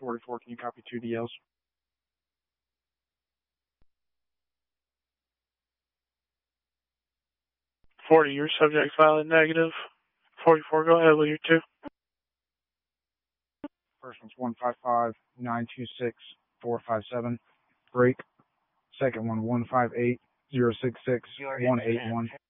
44, can you copy 2 DLs? 40, your subject file negative. 44, go ahead with your 2. First one's 155-926-457. Break. Second one 158-066-181.